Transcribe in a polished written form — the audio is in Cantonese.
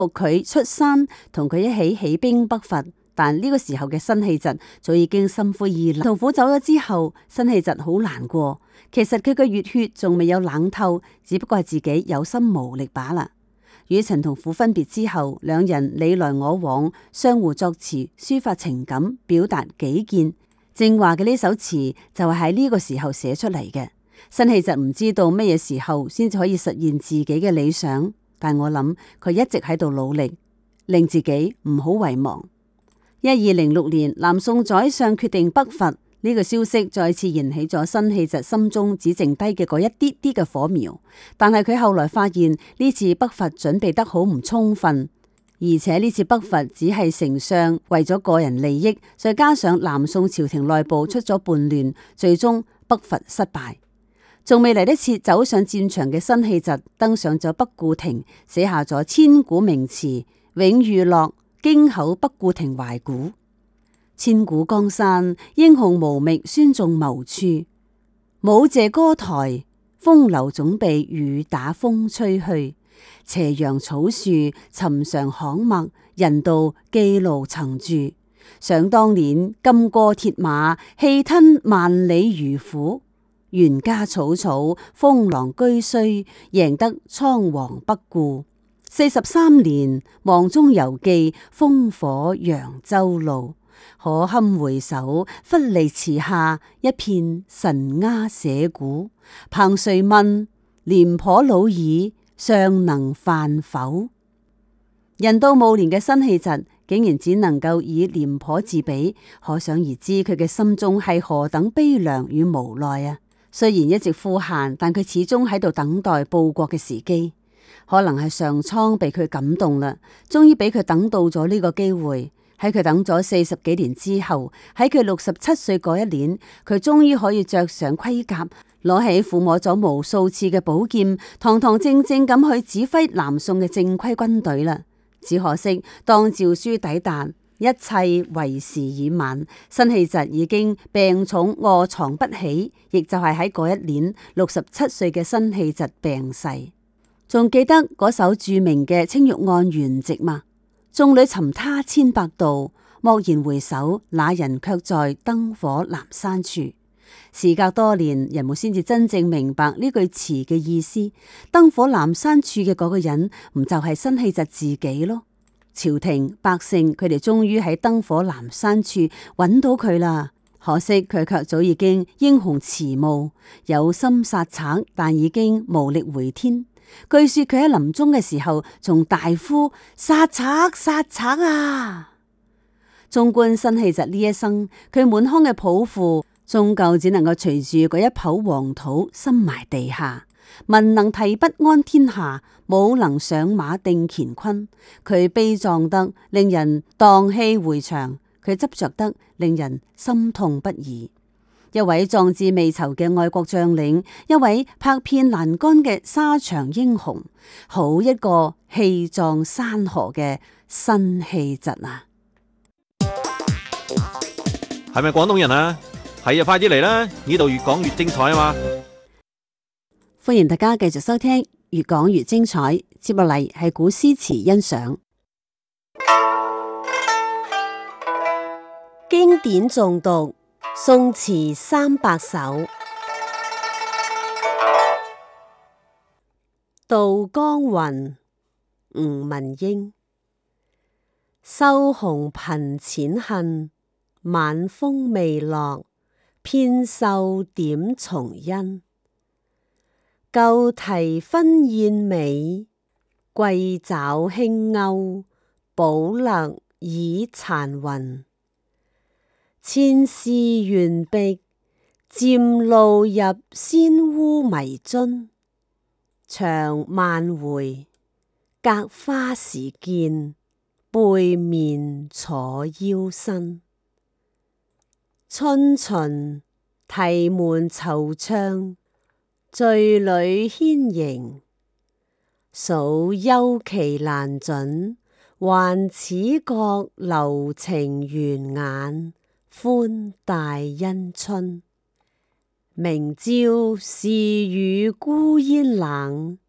迫佢出山同佢一起起兵北伐。但呢個時候嘅辛棄疾早已經心灰意冷。屠夫走咗之後，辛棄疾好難過。其實佢嘅熱血仲未有冷透，只不過係自己有心無力罷啦。與陳同甫分別之後，兩人你來我往，相互作詞，抒發情感，表達己見。正話嘅呢首詞就係喺呢個時候寫出嚟嘅。辛棄疾唔知道乜嘢時候先至可以實現自己嘅理想，但我諗佢一直喺度努力，令自己唔好遺忘。1206年，南宋宰相決定北伐，呢個消息再次燃起咗辛棄疾心中只剩低嘅嗰一啲啲嘅火苗。但係佢後來發現呢次北伐準備得好唔充分，而且呢次北伐只係丞相為咗個人利益，再加上南宋朝廷內部出咗叛亂，最終北伐失敗。仲未嚟得切走上戰場嘅辛棄疾登上咗北固亭，寫下咗千古名詞《永遇樂》。京口北固亭懷古，千古江山英雄無覓孫仲謀處。舞榭歌台，風流總被雨打風吹去。斜陽草樹，尋常巷陌，人道記路曾住。想當年金戈鐵馬，氣吞萬里漁夫。袁家草草，風狼居須，贏得倉皇北固。43年，望中猶記，烽火揚州路。可堪回首，忽離池下，一片神鴉社鼓。憑誰問，廉頗老矣，尚能飯否？人到暮年嘅辛棄疾，竟然只能夠以廉頗自比，可想而知佢嘅心中係何等悲涼與無奈啊！雖然一直賦閒，但佢始終喺度等待報國嘅時機。可能係上蒼被佢感動啦，終於俾佢等到咗呢個機會。喺佢等咗40幾年之後，喺佢67歲嗰一年，佢終於可以着上盔甲，攞起撫摸咗無數次嘅寶劍，堂堂正正咁去指揮南宋嘅正規軍隊啦。只可惜當詔書抵達，一切為時已晚。辛棄疾已經病重臥床不起，亦就係喺嗰一年67歲嘅辛棄疾病逝。仲記得嗰首著名嘅青玉案元夕嘛？眾裏尋他千百度，驀然回首，那人卻在燈火闌珊處。時隔多年，人們先至真正明白呢句詞嘅意思。燈火闌珊處嘅嗰個人，唔就係辛棄疾自己咯？朝廷百姓佢哋終於喺燈火闌珊處揾到佢啦。可惜佢卻早已經英雄遲暮，有心殺賊，但已經無力回天。據說佢喺臨終嘅時候，仲大呼殺賊殺賊啊！縱觀辛棄疾呢一生，佢滿腔嘅抱負，終究只能夠隨住嗰一抔黃土深埋地下。文能提筆安天下，武能上馬定乾坤。佢悲壯得令人蕩氣迴腸，佢執着得令人心痛不已。一位壯志未酬嘅愛國將領，一位拍遍欄杆嘅沙場英雄，好一個氣壯山河嘅辛棄疾啊！ 係咪廣東人啊？係啊，快啲嚟啦！呢度越講越精彩啊嘛！ 歡迎大家繼續收聽越講越精彩，接落嚟係古詩詞欣賞。經典誦讀，宋詞300首。渡江雲，吳文英。收紅頻淺恨，晚風未落，偏瘦點重恩。舊題分燕尾，桂爪輕勾，寶勒倚殘雲。前事緣壁，漸露入仙烏迷津。長萬回，隔花時見，背面楚腰身。春巡，題門惆悵，醉裏牽迎。數幽期難準，還始覺留情緣眼，寬大因春。明朝是與孤煙冷，